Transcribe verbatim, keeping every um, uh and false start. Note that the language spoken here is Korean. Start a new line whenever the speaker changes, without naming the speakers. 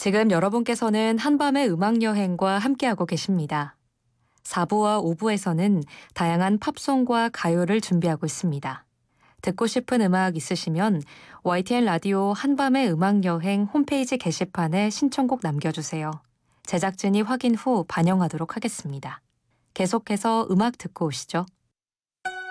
지금 여러분께서는 한밤의 음악여행과 함께하고 계십니다. 사 부와 오 부에서는 다양한 팝송과 가요를 준비하고 있습니다. 듣고 싶은 음악 있으시면 와이티엔 라디오 한밤의 음악여행 홈페이지 게시판에 신청곡 남겨주세요. 제작진이 확인 후 반영하도록 하겠습니다. 계속해서 음악 듣고 오시죠.